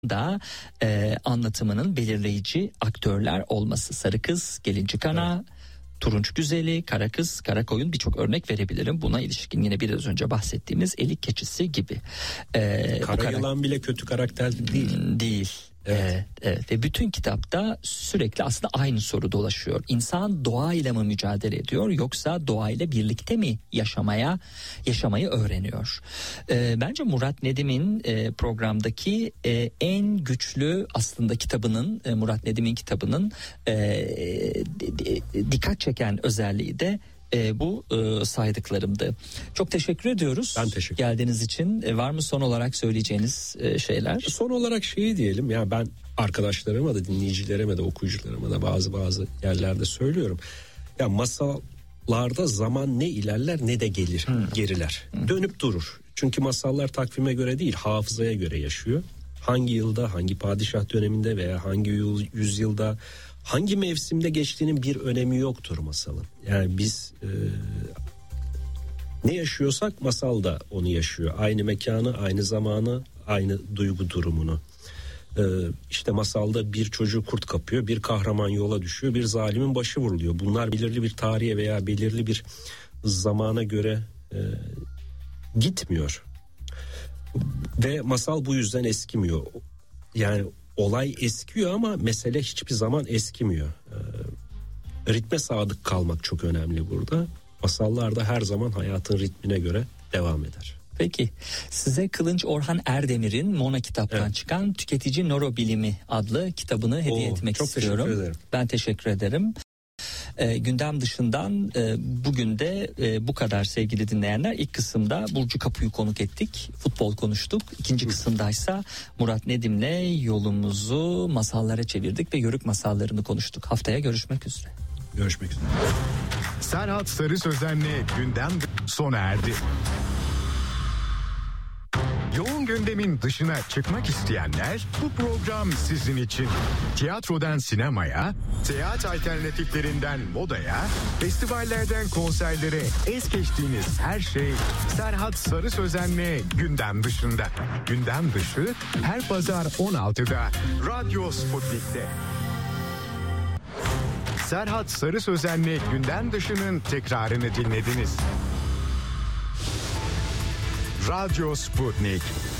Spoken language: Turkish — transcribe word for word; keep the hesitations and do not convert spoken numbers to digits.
da e, anlatımının belirleyici aktörler olması. Sarı Kız, Gelincik Ana, evet. Turunç Güzeli, Kara Kız, Kara Koyun, birçok örnek verebilirim. Buna ilişkin yine biraz önce bahsettiğimiz Elik Keçisi gibi. Ee, Kara karak- Yılan bile kötü karakter değil. Değil. Evet. Evet, evet. Ve bütün kitapta sürekli aslında aynı soru dolaşıyor. İnsan doğayla mı mücadele ediyor, yoksa doğayla birlikte mi yaşamaya yaşamayı öğreniyor? Ee, bence Murat Nedim'in e, programdaki e, en güçlü aslında kitabının, e, Murat Nedim'in kitabının e, d- d- dikkat çeken özelliği de E, bu e, saydıklarımdı. Çok teşekkür ediyoruz. Ben teşekkür geldiğiniz için. E, var mı son olarak söyleyeceğiniz e, şeyler? Son olarak şeyi diyelim ya, ben arkadaşlarıma da, dinleyicilerime de, okuyucularıma da bazı bazı yerlerde söylüyorum. Ya masallarda zaman ne ilerler ne de gelir, hmm. geriler. Hmm. Dönüp durur. Çünkü masallar takvime göre değil, hafızaya göre yaşıyor. Hangi yılda, hangi padişah döneminde veya hangi yüzyılda, hangi mevsimde geçtiğinin bir önemi yoktur masalın. Yani biz e, ne yaşıyorsak masal da onu yaşıyor. Aynı mekanı, aynı zamanı, aynı duygu durumunu. E, işte masalda bir çocuğu kurt kapıyor, bir kahraman yola düşüyor, bir zalimin başı vuruluyor. Bunlar belirli bir tarihe veya belirli bir zamana göre e, gitmiyor. Ve masal bu yüzden eskimiyor. Yani olay eskiyor ama mesele hiçbir zaman eskimiyor. Ee, ritme sadık kalmak çok önemli burada. Masallar da her zaman hayatın ritmine göre devam eder. Peki, size Kılınç Orhan Erdemir'in Mona kitaptan evet. çıkan Tüketici Nörobilimi adlı kitabını hediye Oo, etmek çok istiyorum. Teşekkür ederim. Ben teşekkür ederim. E, gündem dışından e, bugün de e, bu kadar sevgili dinleyenler. İlk kısımda Burcu Kapı'yı konuk ettik. Futbol konuştuk. İkinci kısımdaysa Murat Nedim'le yolumuzu masallara çevirdik ve Yörük masallarını konuştuk. Haftaya görüşmek üzere. Görüşmek üzere. Serhat Sarı Sözen'le gündem sona erdi. Yoğun gündemin dışına çıkmak isteyenler, bu program sizin için. Tiyatrodan sinemaya, seyahat alternatiflerinden modaya, festivallerden konserlere es geçtiğiniz her şey Serhat Sarı Sözen'le gündem dışında. Gündem dışı her pazar on altıda Radyo Sputnik'te. Serhat Sarı Sözen'le gündem dışının tekrarını dinlediniz. Radyo Sputnik.